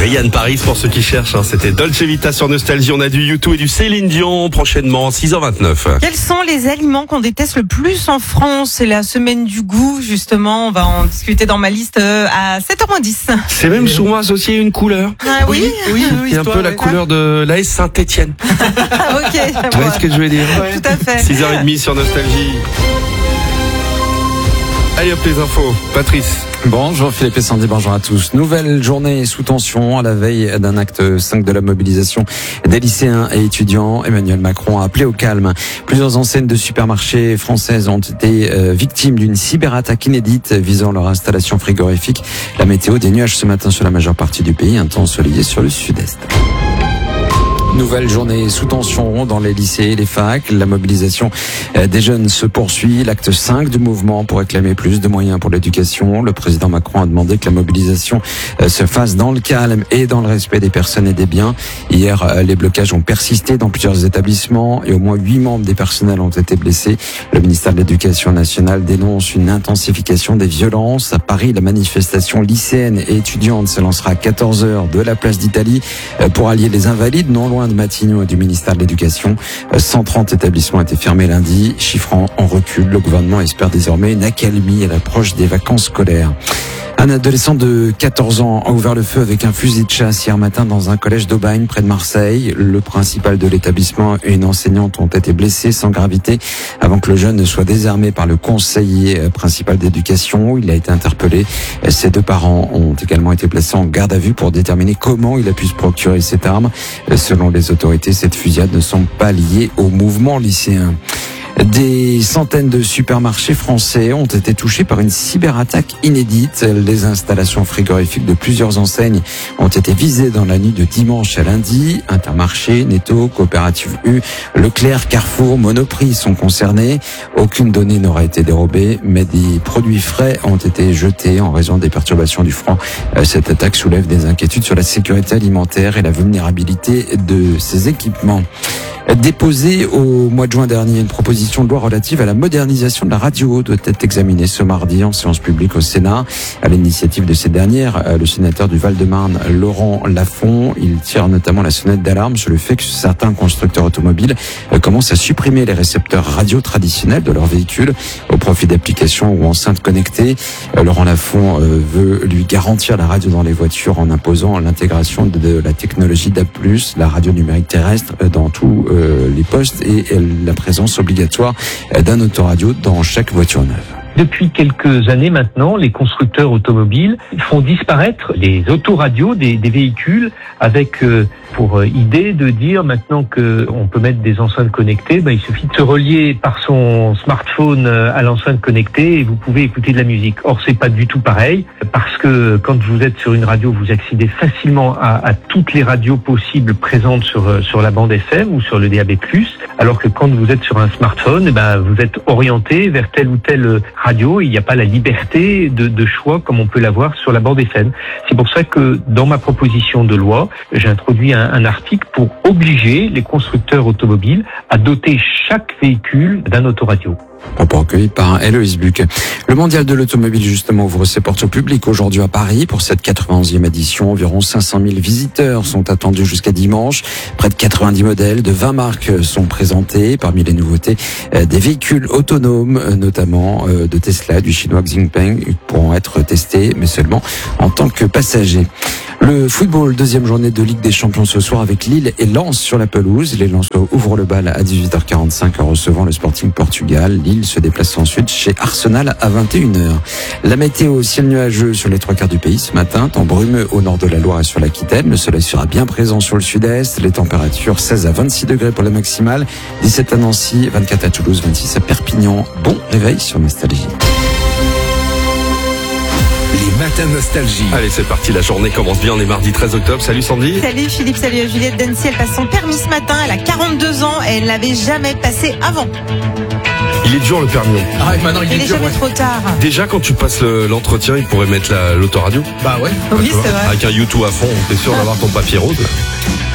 Yann Paris pour ceux qui cherchent. C'était Dolce Vita sur Nostalgie. On a du U2 et du Céline Dion prochainement, 6h29. Quels sont les aliments qu'on déteste le plus en France? C'est la semaine du goût, justement. On va en discuter dans ma liste à 7h10. C'est même souvent associé à une couleur. Ah oui. C'est un peu la couleur de l'AS Saint-Étienne. Ok. Tu vois ce que je veux dire? Tout à fait. 6h30 sur Nostalgie. Allez hop, les infos. Patrice. Bonjour Philippe et Sandy, bonjour à tous. Nouvelle journée sous tension à la veille d'un acte 5 de la mobilisation des lycéens et étudiants. Emmanuel Macron a appelé au calme. Plusieurs enseignes de supermarchés françaises ont été victimes d'une cyberattaque inédite visant leur installation frigorifique. La météo, des nuages ce matin sur la majeure partie du pays, un temps ensoleillé sur le sud-est. Nouvelle journée sous tension dans les lycées et les facs. La mobilisation des jeunes se poursuit. L'acte 5 du mouvement pour réclamer plus de moyens pour l'éducation. Le président Macron a demandé que la mobilisation se fasse dans le calme et dans le respect des personnes et des biens. Hier, les blocages ont persisté dans plusieurs établissements et au moins 8 membres des personnels ont été blessés. Le ministère de l'Éducation nationale dénonce une intensification des violences. À Paris, la manifestation lycéenne et étudiante s'élancera à 14h de la place d'Italie pour allier les Invalides, non loin de Matignon et du ministère de l'Éducation. 130 établissements étaient fermés lundi, chiffrant en recul. Le gouvernement espère désormais une accalmie à l'approche des vacances scolaires. Un adolescent de 14 ans a ouvert le feu avec un fusil de chasse hier matin dans un collège d'Aubagne près de Marseille. Le principal de l'établissement et une enseignante ont été blessés sans gravité avant que le jeune ne soit désarmé par le conseiller principal d'éducation. Il a été interpellé. Ses deux parents ont également été placés en garde à vue pour déterminer comment il a pu se procurer cette arme. Selon les autorités, cette fusillade ne semble pas liée au mouvement lycéen. Des centaines de supermarchés français ont été touchés par une cyberattaque inédite. Les installations frigorifiques de plusieurs enseignes ont été visées dans la nuit de dimanche à lundi. Intermarché, Netto, Coopérative U, Leclerc, Carrefour, Monoprix sont concernés. Aucune donnée n'aura été dérobée, mais des produits frais ont été jetés en raison des perturbations du front. Cette attaque soulève des inquiétudes sur la sécurité alimentaire et la vulnérabilité de ces équipements. Déposée au mois de juin dernier, une proposition de loi relative à la modernisation de la radio doit être examinée ce mardi en séance publique au Sénat. À l'initiative de cette dernière, le sénateur du Val-de-Marne, Laurent Lafont, il tire notamment la sonnette d'alarme sur le fait que certains constructeurs automobiles commencent à supprimer les récepteurs radio traditionnels de leurs véhicules au profit d'applications ou enceintes connectées. Laurent Lafont veut lui garantir la radio dans les voitures en imposant l'intégration de la technologie DAB+, la radio numérique terrestre, dans tous les postes et la présence obligatoire d'un autoradio dans chaque voiture neuve. Depuis quelques années maintenant, les constructeurs automobiles font disparaître les autoradios des véhicules avec pour idée de dire maintenant qu'on peut mettre des enceintes connectées, il suffit de se relier par son smartphone à l'enceinte connectée et vous pouvez écouter de la musique. Or, c'est pas du tout pareil parce que quand vous êtes sur une radio, vous accédez facilement à toutes les radios possibles présentes sur la bande FM ou sur le DAB+, alors que quand vous êtes sur un smartphone, vous êtes orienté vers telle ou telle radio, il n'y a pas la liberté de choix comme on peut l'avoir sur la bande FM. C'est pour ça que dans ma proposition de loi, j'ai introduit un article pour obliger les constructeurs automobiles à doter chaque véhicule d'un autoradio. Propos recueillis par Héloïse Buc. Le mondial de l'automobile, justement, ouvre ses portes au public aujourd'hui à Paris pour cette 91e édition. Environ 500 000 visiteurs sont attendus jusqu'à dimanche. Près de 90 modèles de 20 marques sont présentés. Parmi les nouveautés, des véhicules autonomes, notamment de Tesla, du chinois Xpeng, pourront être testés, mais seulement en tant que passagers. Le football, deuxième journée de Ligue des Champions ce soir avec Lille et Lens sur la pelouse. Les Lensois ouvrent le bal à 18h45 en recevant le Sporting Portugal. Lille se déplace ensuite chez Arsenal à 21h. La météo, ciel nuageux sur les trois quarts du pays ce matin, temps brumeux au nord de la Loire et sur l'Aquitaine. Le soleil sera bien présent sur le sud-est. Les températures 16 à 26 degrés pour la maximale, 17 à Nancy, 24 à Toulouse, 26 à Perpignan. Bon réveil sur Nostalgie. Les matins Nostalgie. Allez, c'est parti, la journée commence bien, on est mardi 13 octobre. Salut Sandy. Salut Philippe, salut Juliette Dancy. Elle passe son permis ce matin, elle a 42 ans et elle l'avait jamais passé avant. Il est dur le permis. Ah, maintenant il est dur. Jamais trop tard. Déjà, quand tu passes l'entretien, il pourrait mettre l'autoradio. Bah ouais. Oui, c'est vrai. Avec un U2 à fond, t'es sûr d'avoir ton papier rose.